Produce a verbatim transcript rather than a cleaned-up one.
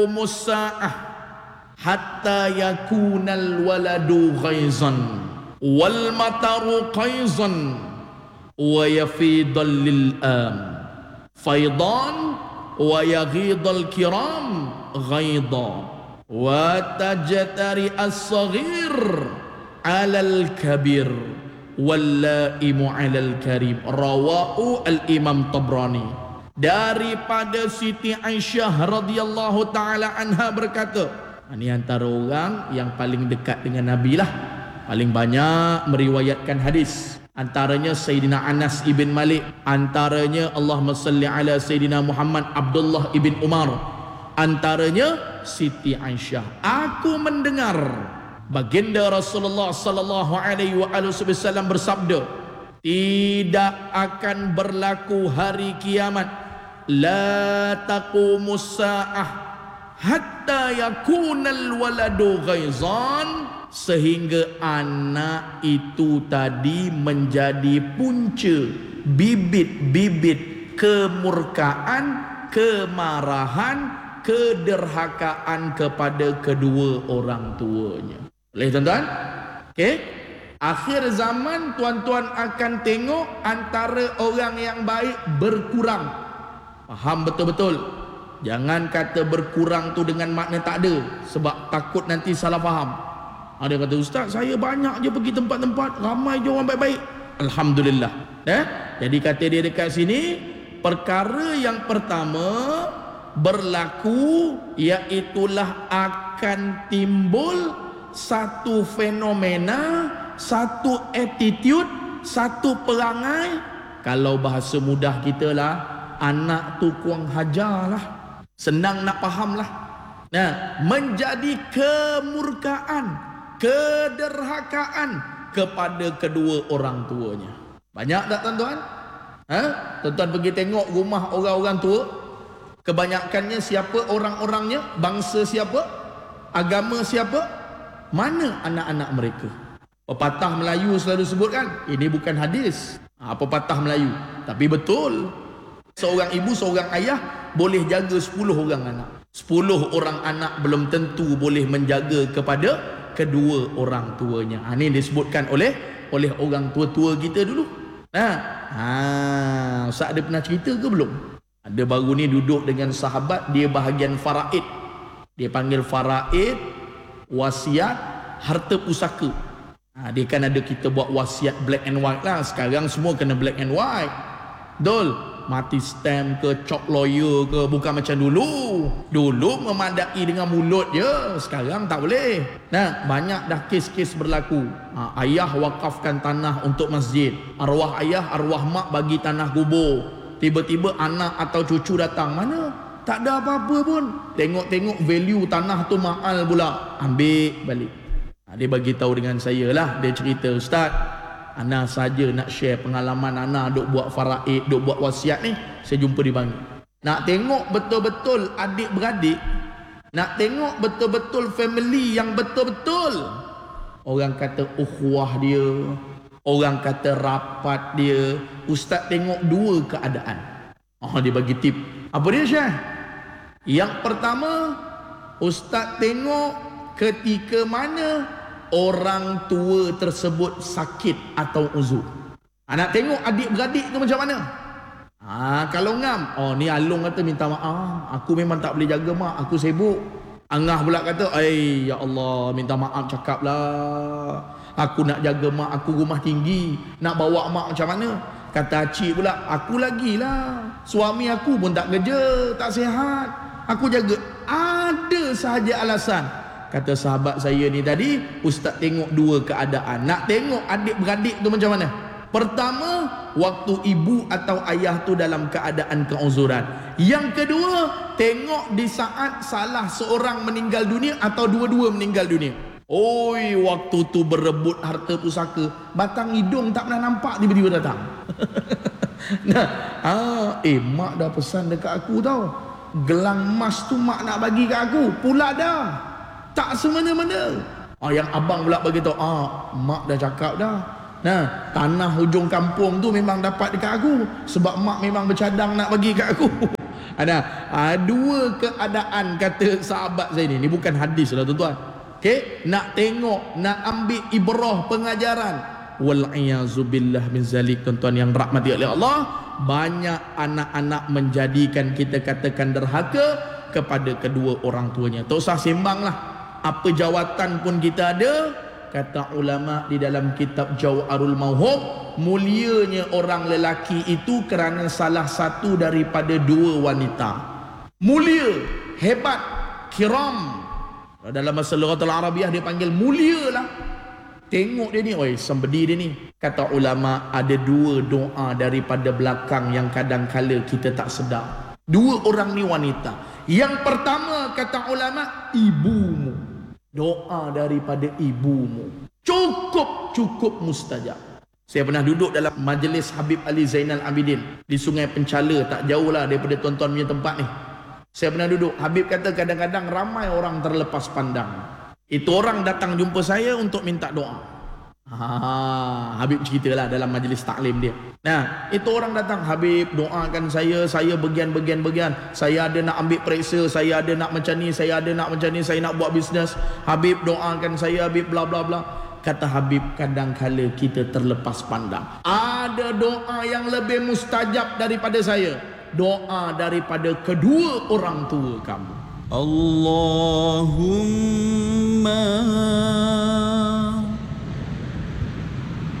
Musa'ah hatta yakunal waladu ghaizan wal mataru qaizan wa yafidal lil am faidan wa yaghidal kiram ghaida wa tajtari as-saghir alal kabir wallaimu alal karim. Rawahu al-Imam Tabrani. Daripada Siti Aisyah radhiyallahu taala anha berkata, ini antara orang yang paling dekat dengan Nabi lah, paling banyak meriwayatkan hadis. Antaranya Sayyidina Anas ibn Malik, antaranya Allahumma salli ala Sayyidina Muhammad Abdullah ibn Umar, antaranya Siti Aisyah. Aku mendengar baginda Rasulullah sallallahu alaihi wasallam bersabda, tidak akan berlaku hari kiamat, la taqumus sa'ah hatta yakunal waladu ghaizan, sehingga anak itu tadi menjadi punca bibit-bibit kemurkaan, kemarahan, kederhakaan kepada kedua orang tuanya. Boleh tuan-tuan? Okey. Akhir zaman tuan-tuan akan tengok antara orang yang baik berkurang. Faham betul-betul. Jangan kata berkurang tu dengan makna tak ada, sebab takut nanti salah faham. Ada kata, ustaz saya banyak je pergi tempat-tempat, ramai je orang baik-baik. Alhamdulillah. Eh? Jadi kata dia dekat sini, perkara yang pertama berlaku iaitulah akan timbul satu fenomena, satu attitude, satu perangai, kalau bahasa mudah kita lah, anak tu kurang hajar lah, senang nak faham lah. Nah, menjadi kemurkaan, kederhakaan kepada kedua orang tuanya. Banyak tak tuan-tuan? Ha? Tuan-tuan pergi tengok rumah orang-orang tua, kebanyakannya siapa orang-orangnya, bangsa siapa, agama siapa, mana anak-anak mereka. Pepatah Melayu selalu sebut kan, ini bukan hadis, ha, pepatah Melayu, tapi betul. Seorang ibu, seorang ayah boleh jaga sepuluh orang anak. Sepuluh orang anak belum tentu boleh menjaga kepada kedua orang tuanya. Ha, ini disebutkan oleh oleh orang tua-tua kita dulu. Ha, ha, Ustaz ada pernah cerita ke belum? Ada baru ni duduk dengan sahabat, dia bahagian faraid. Dia panggil faraid, wasiat, harta pusaka. Ha, dia kan ada kita buat wasiat black and white lah. Sekarang semua kena black and white. Dol, mati stamp ke, cop lawyer ke, bukan macam dulu. Dulu memadai dengan mulut je, sekarang tak boleh. Nah, banyak dah kes-kes berlaku. Ha, ayah wakafkan tanah untuk masjid, arwah ayah, arwah mak bagi tanah kubur. Tiba-tiba anak atau cucu datang, mana? Tak ada apa-apa pun. Tengok-tengok value tanah tu mahal pula, ambil balik. Ha, dia bagi tahu dengan saya lah, dia cerita, ustaz, ana saja nak share pengalaman ana duk buat faraid, duk buat wasiat ni, saya jumpa di Bangi. Nak tengok betul-betul adik-beradik, nak tengok betul-betul family yang betul-betul, orang kata ukhuwah dia, orang kata rapat dia, ustaz tengok dua keadaan. Oh, dia bagi tip. Apa dia, Syekh? Yang pertama, ustaz tengok ketika mana orang tua tersebut sakit atau uzur. Ha, nak tengok adik-beradik tu macam mana? Ha, kalau ngam, oh ni Along kata minta maaf, aku memang tak boleh jaga mak, aku sibuk. Angah pula kata, "Ai ya Allah, minta maaf cakaplah. Aku nak jaga mak, aku rumah tinggi, nak bawa mak macam mana?" Kata acik pula, "Aku lagilah. Suami aku pun tak kerja, tak sihat. Aku jaga." Ada sahaja alasan. Kata sahabat saya ni tadi, ustaz tengok dua keadaan. Nak tengok adik-beradik tu macam mana? Pertama, waktu ibu atau ayah tu dalam keadaan keuzuran. Yang kedua, tengok di saat salah seorang meninggal dunia atau dua-dua meninggal dunia. Oi, waktu tu berebut harta pusaka, batang hidung tak pernah nampak, tiba-tiba datang. Nah, ah, eh mak dah pesan dekat aku tau, gelang emas tu mak nak bagi kat aku, pula dah. Tak semena-mena. Ah, yang abang pula bagi tahu, ah, mak dah cakap dah. Nah, tanah hujung kampung tu memang dapat dekat aku, sebab mak memang bercadang nak bagi kat aku. Ada ah, dua keadaan kata sahabat saya ni. Ni bukan hadis lah tuan-tuan. Okey, nak tengok, nak ambil ibrah pengajaran. Wal'iyazubillah min zalik, tuan-tuan yang rahmati oleh Allah. Banyak anak-anak menjadikan kita katakan derhaka kepada kedua orang tuanya. Tak usah sembang lah. Apa jawatan pun kita ada. Kata ulama di dalam kitab Jawharul Mauhub, mulianya orang lelaki itu kerana salah satu daripada dua wanita. Mulia, hebat, kiram. Dalam bahasa Lughatul Arabiah dia panggil mulia lah. Tengok dia ni, oi, sembedi dia ni. Kata ulama, ada dua doa daripada belakang yang kadang-kala kita tak sedar. Dua orang ni wanita. Yang pertama kata ulama, ibumu. Doa daripada ibumu cukup cukup mustajab. Saya pernah duduk dalam majlis Habib Ali Zainal Abidin di Sungai Penchala, tak jauh lah daripada tuan-tuan punya tempat ni. Saya pernah duduk. Habib kata kadang-kadang ramai orang terlepas pandang. Itu orang datang jumpa saya untuk minta doa. Ha, Habib ceritalah dalam majlis taklim dia. Nah, itu orang datang, Habib doakan saya, saya bagian-bagian-bagian. Saya ada nak ambil periksa, saya ada nak macam ni, saya ada nak macam ni, saya nak buat bisnes. Habib doakan saya, Habib bla bla bla. Kata Habib, kadang-kala kita terlepas pandang. Ada doa yang lebih mustajab daripada saya. Doa daripada kedua orang tua kamu. Allahumma